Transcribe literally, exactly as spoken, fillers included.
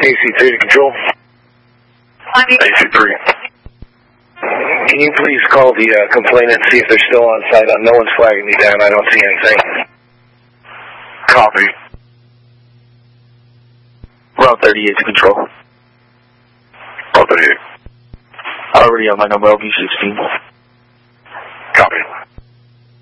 A C three to control. A C three. Can you please call the uh, complainant and see if they're still on site? Uh, no one's flagging me down. I don't see anything. Copy. Route thirty-eight to control. Route thirty-eight. Already on my number, L B sixteen.